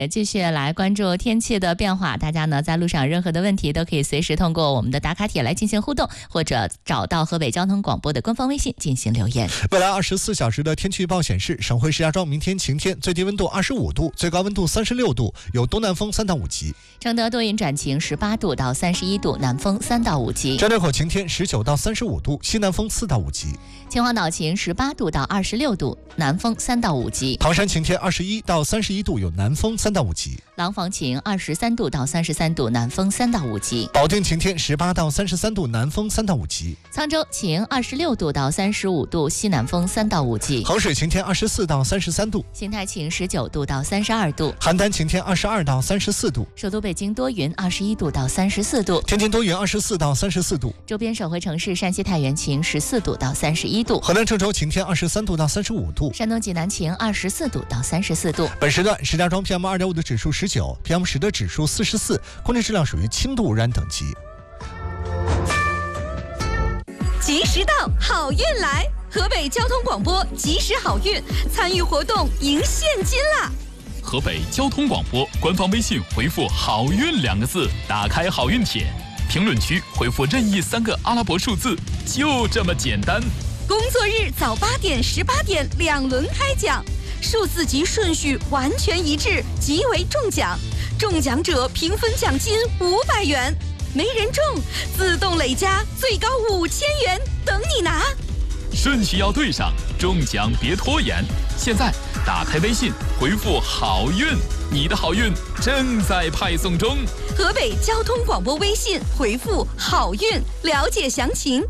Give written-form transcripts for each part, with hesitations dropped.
继续来关注天气的变化，大家呢在路上有任何的问题都可以随时通过我们的打卡帖来进行互动，或者找到河北交通广播的官方微信进行留言。 未来24小时的天气预报显示，省会石家庄明天晴天，最低温度25度，最高温度36度，有东南风3到5级。 承德多云转晴18度到31度，南风3到5级。 张家口晴天19到35度，西南风4到5级。 秦皇岛晴18度到26度，南风3到5级。 唐山晴天21到31度，有南风3到5级。 廊坊晴23度到33度，南风3到5级。 保定晴天18到33度，南风3到5级。 沧州晴26度到35度，西南风3到5级。 衡水晴天24到33度。 邢台晴19度到32度。 邯郸晴天22到34度。 首都北京多云21度到34度。 天津多云24到34度。 周边省会城市山西太原晴14度到31度。 河南郑州晴天23度到35度。 山东济南晴24度到34度。 本时段石家庄 PM2.5 的指数19， PM10的指数44，空气质量属于轻度污染等级。 及时到，好运来！河北交通广播及时好运，参与活动赢现金啦！ 河北交通广播官方微信回复好运2个字，打开好运帖，评论区回复任意3个阿拉伯数字，就这么简单。 工作日早8点、18点2轮开奖，数字及顺序完全一致，即为中奖。中奖者平分奖金500元，没人中自动累加最高5000元，等你拿。 顺序要对上，中奖别拖延。现在打开微信回复好运，你的好运正在派送中。 河北交通广播微信回复好运，了解详情。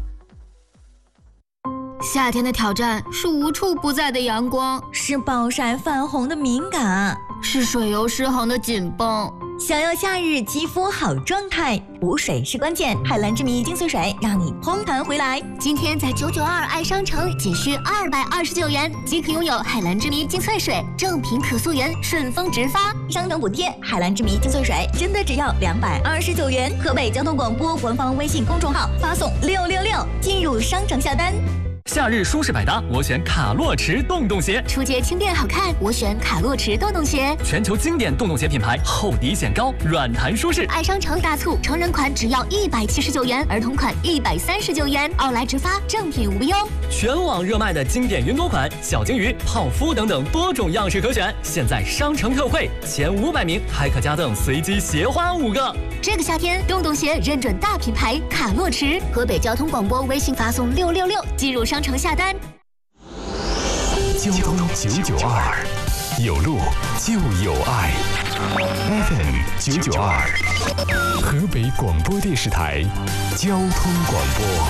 夏天的挑战是无处不在的阳光， 是暴晒泛红的敏感， 是水油失衡的紧绷。 想要夏日肌肤好状态，补水是关键。海蓝之谜精粹水让你嘭弹回来。 今天在992爱商城仅需229元即可拥有海蓝之谜精粹水，正品可溯源，顺丰直发， 商城补贴。海蓝之谜精粹水真的只要229元。河北交通广播官方微信公众号发送666进入商城下单。 夏日舒适百搭，我选卡洛驰洞洞鞋。 出街轻便好看，我选卡洛驰洞洞鞋。 全球经典洞洞鞋品牌，厚底显高，软弹舒适。 爱商城大促，成人款只要179元，儿童款139元，奥莱直发，正品无忧。 全网热卖的经典云朵款、小金鱼、泡芙等等多种样式可选，现在商城特惠，前500名还可加赠随机鞋花5个。 这个夏天，洞洞鞋认准大品牌卡洛驰。河北交通广播微信发送666进入商城下单。 交通992，有路就有爱。FM 992，河北广播电视台交通广播。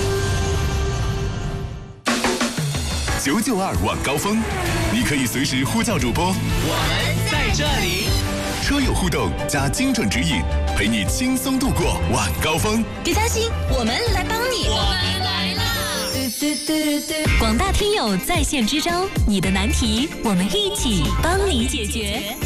992晚高峰，你可以随时呼叫主播， 我们在这里。 车友互动加精准指引，陪你轻松度过晚高峰。 别担心，我们来帮你。 我们来啦！ 广大听友在线支招，你的难题我们一起帮你解决。